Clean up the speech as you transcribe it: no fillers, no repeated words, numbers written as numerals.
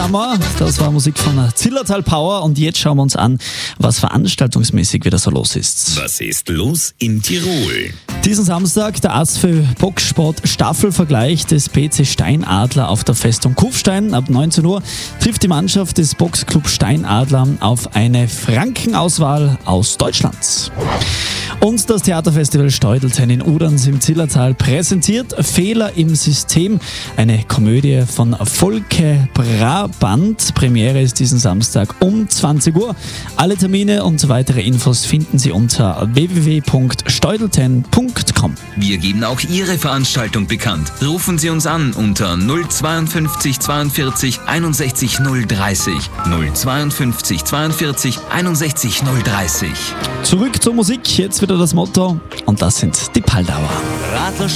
Summer. Das war Musik von Zillertal Power und jetzt schauen wir uns an, was veranstaltungsmäßig wieder so los ist. Was ist los in Tirol? Diesen Samstag der ASFÖ Boxsport Staffelvergleich des PC Steinadler auf der Festung Kufstein. Ab 19 Uhr trifft die Mannschaft des Boxclub Steinadler auf eine Frankenauswahl aus Deutschland. Und das Theaterfestival Steudelten in Uderns im Zillertal präsentiert Fehler im System, eine Komödie von Volke Brabant. Premiere ist diesen Samstag um 20 Uhr. Alle Termine und weitere Infos finden Sie unter www.steudelten.com. Wir geben auch Ihre Veranstaltung bekannt. Rufen Sie uns an unter 052 42 61 030. 052 42 61 030. Zurück zur Musik, jetzt wieder das Motto und das sind die Paldauer.